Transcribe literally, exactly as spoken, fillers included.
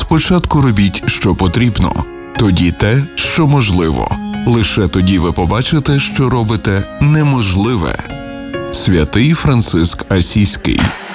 Спочатку робіть, що потрібно, тоді те, що можливо. Лише тоді ви побачите, що робите неможливе. Святий Франциск Асійський.